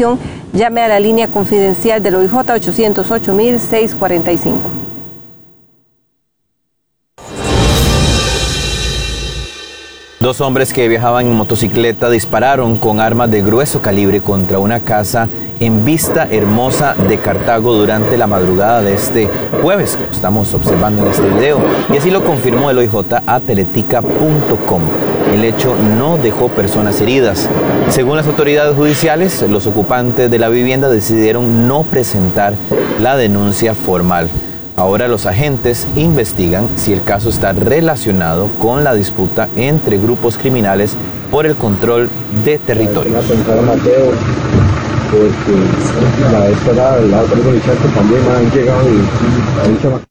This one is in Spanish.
información, llame a la línea confidencial del OIJ 808-645. Dos hombres que viajaban en motocicleta dispararon con armas de grueso calibre contra una casa en Vista Hermosa de Cartago durante la madrugada de este jueves, que estamos observando en este video, y así lo confirmó el OIJ a teletica.com. El hecho no dejó personas heridas. Según las autoridades judiciales, los ocupantes de la vivienda decidieron no presentar la denuncia formal. Ahora los agentes investigan si el caso está relacionado con la disputa entre grupos criminales por el control de territorio. Porque la vez pasada, la otra muchacha también han llegado y